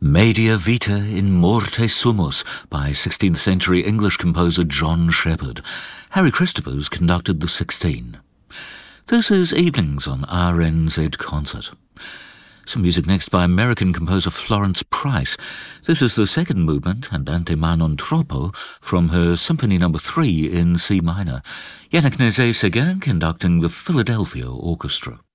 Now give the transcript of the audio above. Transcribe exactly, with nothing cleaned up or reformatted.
Media Vita in Morte Sumus by sixteenth century English composer John Shepherd. Harry Christophers conducted the sixteen. This is Evenings on R N Z Concert. Some music next by American composer Florence Price. This is the second movement, Andante ma non troppo, from her Symphony Number three in C minor. Yannick Nézet-Séguin conducting the Philadelphia Orchestra.